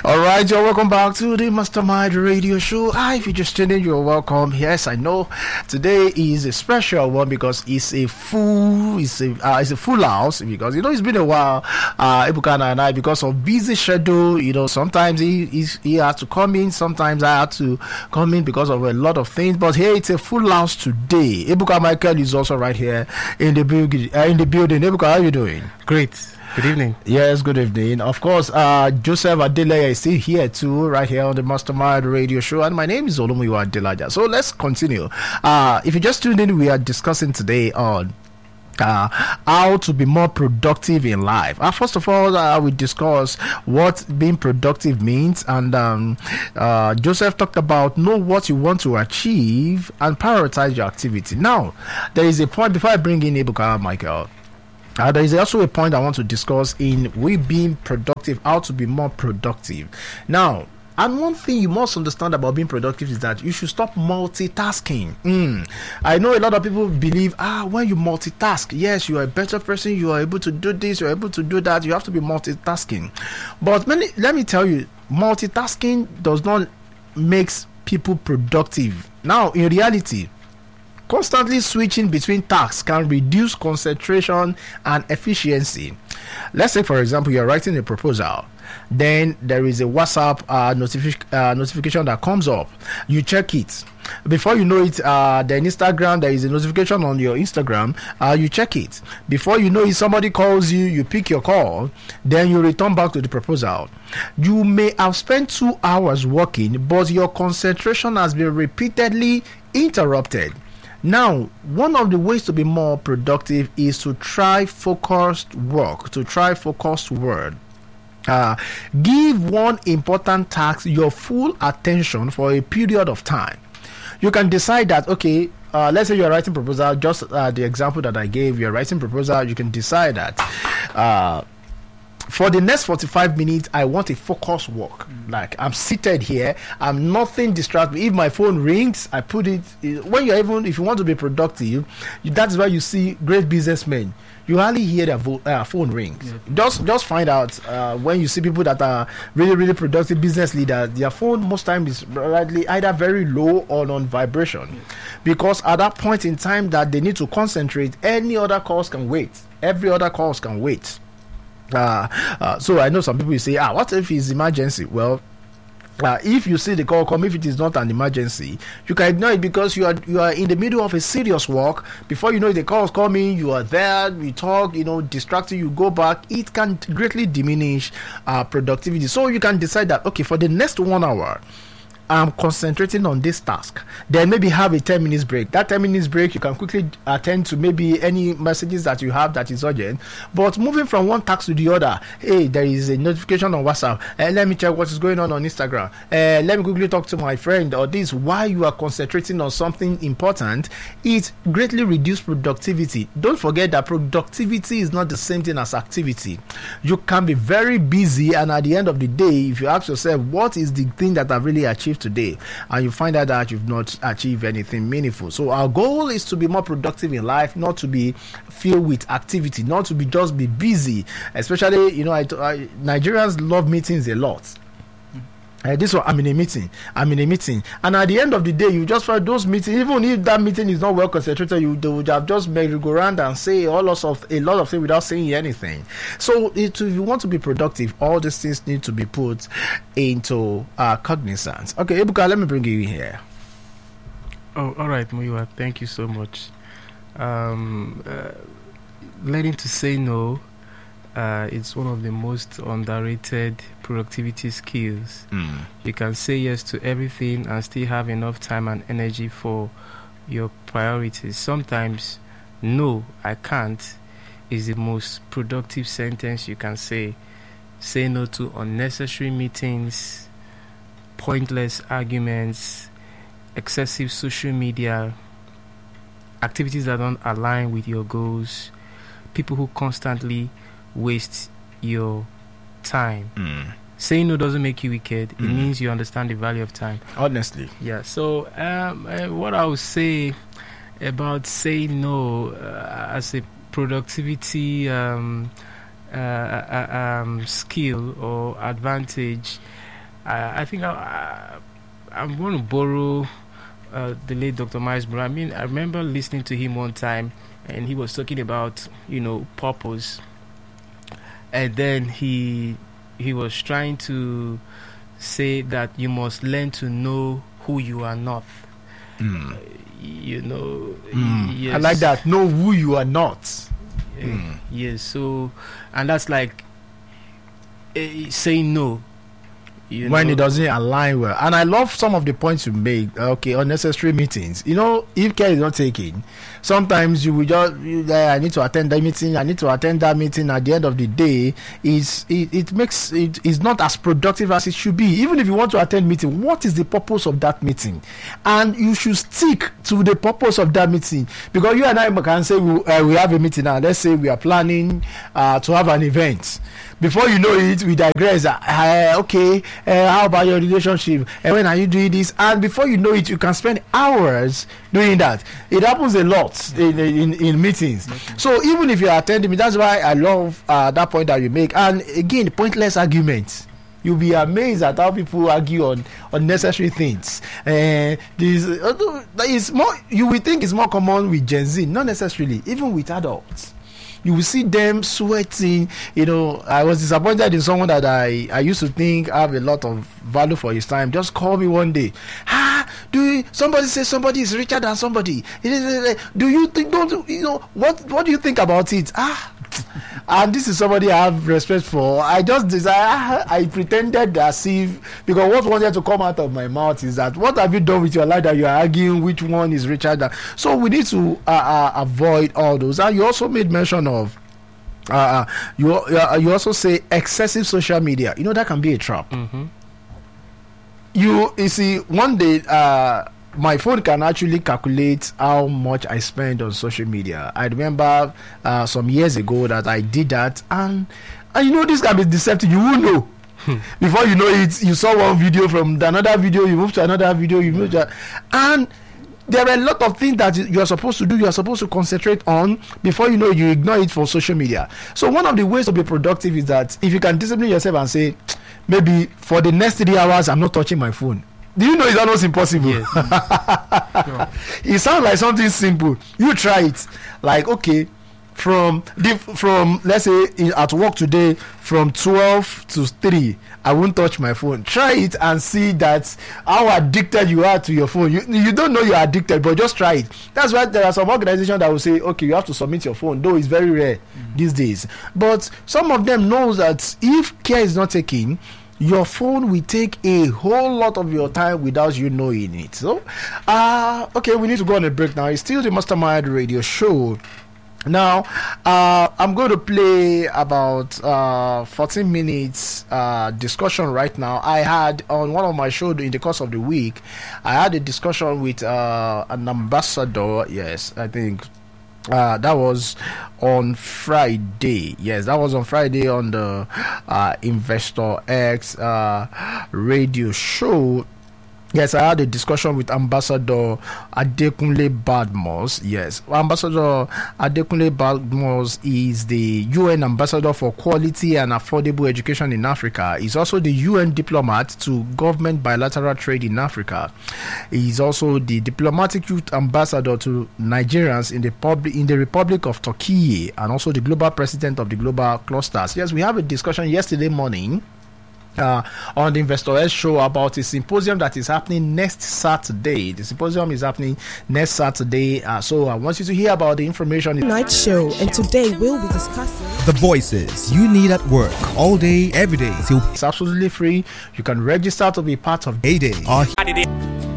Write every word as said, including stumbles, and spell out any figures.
All right, you're welcome back to the Mastermind Radio Show. Ah, if you just tuned in, you're welcome. Yes, I know today is a special one because it's a full, it's a, uh, it's a full house because you know it's been a while. Uh, Ebukana and I, because of busy schedule, you know, sometimes he he's, he has to come in, sometimes I had to come in because of a lot of things. But here it's a full house today. Ebuka Michael is also right here in the building. Uh, in the building, Ebuka, how are you doing? Great. Good evening. Yes, good evening. Of course, uh, Joseph Adeleye is still here too, right here on the Mastermind Radio Show. And my name is Olomuyiwa Adelaja. So let's continue. Uh, if you just tuned in, we are discussing today on Uh, how to be more productive in life. Uh, first of all, uh, we discuss what being productive means, and um, uh, Joseph talked about know what you want to achieve and prioritize your activity. Now, there is a point before I bring in Ebuka Michael. Uh, there is also a point I want to discuss in we being productive, how to be more productive. Now, and one thing you must understand about being productive is that you should stop multitasking. Mm. I know a lot of people believe, ah, when you multitask, yes, you are a better person, you are able to do this, you are able to do that, you have to be multitasking. But many, let me tell you, multitasking does not make people productive. Now, in reality, constantly switching between tasks can reduce concentration and efficiency. Let's say, for example, you're writing a proposal. Then there is a WhatsApp uh, notific- uh, notification that comes up. You check it. Before you know it, uh, then Instagram, there is a notification on your Instagram. Uh, you check it. Before you know it, somebody calls you. You pick your call. Then you return back to the proposal. You may have spent two hours working, but your concentration has been repeatedly interrupted. Now, one of the ways to be more productive is to try focused work, to try focused work. Uh, give one important task your full attention for a period of time. You can decide that, okay, uh, let's say you're writing proposal, just uh, the example that I gave, you're writing proposal, you can decide that uh, for the next forty-five minutes, I want a focused work. Mm. Like I'm seated here, I'm nothing distracts me. If my phone rings, I put it. When you're even, if you want to be productive, you, that's why you see great businessmen. You hardly hear their vo- uh, phone rings. Yeah. Just, just find out uh, when you see people that are really, really productive business leaders. Their phone most times is likely either very low or on vibration, yeah. Because at that point in time that they need to concentrate, any other calls can wait. Every other calls can wait. Uh, uh, so I know some people will say, ah, what if it's emergency? Well, uh, if you see the call come, if it is not an emergency, you can ignore it because you are you are in the middle of a serious work. Before you know it, the calls coming, you are there, we talk, you know, distracted, you go back. It can greatly diminish uh, productivity. So you can decide that, okay, for the next one hour, I'm concentrating on this task. Then maybe have a ten minutes break. That ten minutes break, you can quickly attend to maybe any messages that you have that is urgent. But moving from one task to the other, hey, there is a notification on WhatsApp. Uh, let me check what is going on on Instagram. Uh, let me quickly talk to my friend or this. While you are concentrating on something important, it greatly reduces productivity. Don't forget that productivity is not the same thing as activity. You can be very busy, and at the end of the day, if you ask yourself, what is the thing that I've really achieved today, and you find out that you've not achieved anything meaningful. So our goal is to be more productive in life, not to be filled with activity, not to be just be busy. Especially, you know, I, I, Nigerians love meetings a lot. Uh, this one, I'm in a meeting. I'm in a meeting, and at the end of the day, you just find those meetings. Even if that meeting is not well concentrated, you they would have just made you go around and say all lots of a lot of things without saying anything. So, it, if you want to be productive, all these things need to be put into uh, cognizance. Okay, Ebuka, let me bring you in here. Oh, all right, Muyiwa. Thank you so much. Um, uh, learning to say no. Uh, it's one of the most underrated productivity skills. Mm. You can say yes to everything and still have enough time and energy for your priorities. Sometimes, no, I can't is the most productive sentence you can say. Say no to unnecessary meetings, pointless arguments, excessive social media, activities that don't align with your goals, people who constantly waste your time. Mm. Saying no doesn't make you wicked. It mm. means you understand the value of time. Honestly. Yeah. So um, uh, what I would say about saying no uh, as a productivity um, uh, uh, um, skill or advantage, I, I think I, I, I'm going to borrow uh, the late Doctor Miles Brown. I mean, I remember listening to him one time, and he was talking about, you know, purpose. And then he he was trying to say that you must learn to know who you are not. Mm. Uh, you know, Mm. yes. I like that. Know who you are not. Uh, Mm. Yes. So, and that's like uh, saying no. You When know? it doesn't align well. And I love some of the points you make. Okay, unnecessary meetings. You know, if care is not taken, sometimes you will just, you, uh, I need to attend that meeting, I need to attend that meeting. At the end of the day, is it, it makes it is not as productive as it should be. Even if you want to attend meeting, what is the purpose of that meeting? And you should stick to the purpose of that meeting. Because you and I can say we, uh, we have a meeting now. Let's say we are planning uh, to have an event. Before you know it, we digress. Uh, okay, uh, how about your relationship? And when are you doing this? And before you know it, you can spend hours doing that. It happens a lot in in, in meetings. So even if you are attending me, that's why I love uh, that point that you make. And again, pointless arguments. You'll be amazed at how people argue on unnecessary things. Uh, this is more. You will think it's more common with Gen Z, not necessarily. Even with adults. You will see them sweating. You know, I was disappointed in someone that I, I used to think have a lot of value for his time. Just call me one day. Ah, do you, somebody say somebody is richer than somebody? Do you think? Don't you know what? What do you think about it? Ah, and this is somebody I have respect for. I just desire. I pretended as if, because what wanted to come out of my mouth is that what have you done with your life that you are arguing which one is richer than? So we need to uh, uh, avoid all those. And you also made mention of. Of uh, you uh, you also say excessive social media. You know that can be a trap. Mm-hmm. You you see, one day uh, my phone can actually calculate how much I spend on social media. I remember uh, some years ago that I did that, and and you know this can be deceptive. You will know. Before you know it, you saw one video from another video, you move to another video, you move to, and there are a lot of things that you are supposed to do, you are supposed to concentrate on. Before you know it, you ignore it for social media. So one of the ways to be productive is that if you can discipline yourself and say, maybe for the next three hours, I'm not touching my phone. Do you know it's almost impossible? Yes. No. It sounds like something simple. You try it. Like, okay, from the, from let's say in, at work today, from twelve to three, I won't touch my phone. Try it and see that how addicted you are to your phone. You you don't know you're addicted, but just try it. That's why there are some organizations that will say, okay, you have to submit your phone, though it's very rare mm. these days. But some of them know that if care is not taken, your phone will take a whole lot of your time without you knowing it. So, uh, okay, we need to go on a break now. It's still the Mastermind Radio Show. Now, uh, I'm going to play about uh, fourteen minutes uh, discussion right now. I had on one of my shows in the course of the week, I had a discussion with uh, an ambassador. Yes, I think uh, that was on Friday. Yes, that was on Friday on the uh, Investor X uh, radio show. Yes, I had a discussion with Ambassador Adekunle Badmus. Yes, Ambassador Adekunle Badmus is the U N Ambassador for Quality and Affordable Education in Africa. He's also the U N diplomat to government bilateral trade in Africa. He's also the diplomatic youth ambassador to Nigerians in the public in the Republic of Turkey, and also the global president of the Global Clusters. Yes, we have a discussion yesterday morning Uh, on the Investor X show about a symposium that is happening next Saturday. The symposium is happening next Saturday. Uh, so I want you to hear about the information. Night show, and today we'll be discussing the voices you need at work all day, every day. Till it's absolutely free. You can register to be part of A Day.